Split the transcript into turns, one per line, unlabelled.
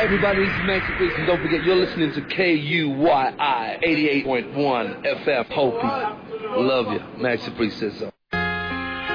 Hi, everybody. This is Maxi Priest, and don't forget, you're listening to KUYI 88.1 FM. Hopi. Love you. Maxi Priest says so.